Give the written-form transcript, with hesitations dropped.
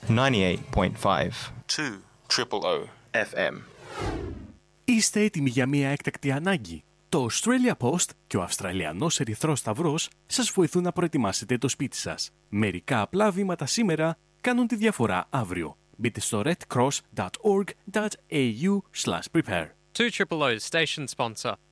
98.5 2 FM. Είστε έτοιμοι για μια έκτακτη ανάγκη? Το Australia Post και ο Αυστραλιανός Ερυθρός Σταυρός σας βοηθούν να προετοιμάσετε το σπίτι σας. Μερικά απλά βήματα σήμερα κάνουν τη διαφορά αύριο. Μπείτε στο redcross.org.au/prepare. 2 Station sponsor.